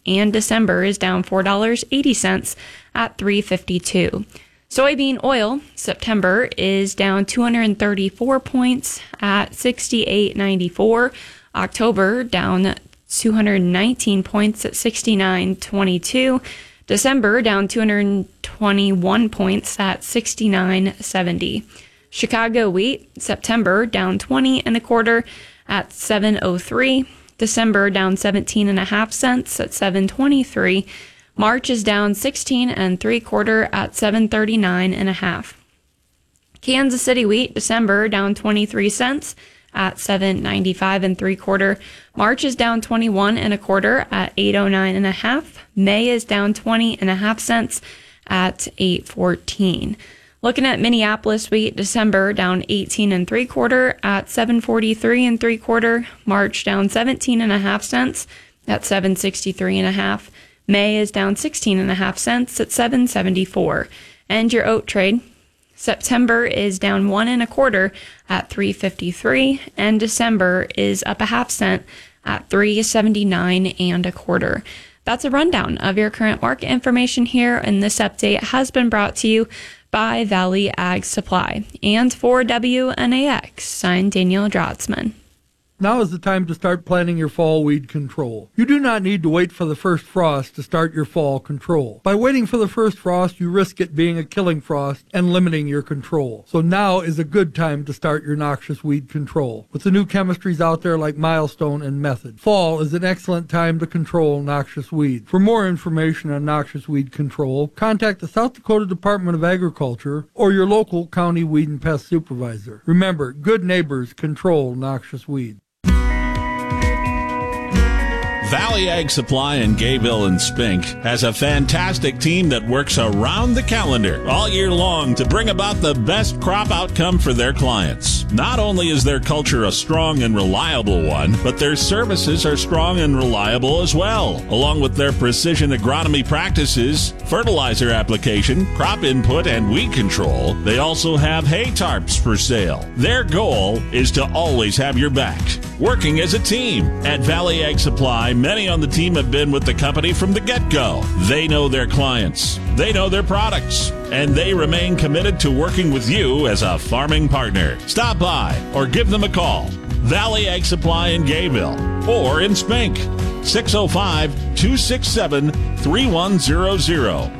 and December is down $4.80 at $3.52. Soybean oil, September is down 234 points at $68.94. October down 219 points at $69.22. December down 221 points at $69.70. Chicago wheat, September down 20 and a quarter at $7.03. December down 17 and a half cents at $7.23. March is down 16 and three quarter at $7.39 and a half. Kansas City wheat, December down 23 cents at $7.95 and three quarter. March is down 21 and a quarter at $8.09 and a half. May is down 20 and a half cents at $8.14. Looking at Minneapolis wheat, December down 18 and three quarter at $7.43 and three quarter. March down 17 and a half cents at $7.63 and a half. May is down 16 and a half cents at $7.74. And your oat trade, September is down 1 and a quarter at $3.53, and December is up a half cent at $3.79 and a quarter. That's a rundown of your current market information here, and this update has been brought to you by Valley Ag Supply. And for WNAX, I'm Daniel Drotzman. Now is the time to start planning your fall weed control. You do not need to wait for the first frost to start your fall control. By waiting for the first frost, you risk it being a killing frost and limiting your control. So now is a good time to start your noxious weed control. With the new chemistries out there like Milestone and Method, fall is an excellent time to control noxious weeds. For more information on noxious weed control, contact the South Dakota Department of Agriculture or your local county weed and pest supervisor. Remember, good neighbors control noxious weeds. Valley Ag Supply in Gayville and Spink has a fantastic team that works around the calendar all year long to bring about the best crop outcome for their clients. Not only is their culture a strong and reliable one, but their services are strong and reliable as well. Along with their precision agronomy practices, fertilizer application, crop input, and weed control, they also have hay tarps for sale. Their goal is to always have your back. Working as a team at Valley Ag Supply, many on the team have been with the company from the get-go. They know their clients, they know their products, and they remain committed to working with you as a farming partner. Stop by or give them a call. Valley Ag Supply in Gayville or in Spink, 605-267-3100.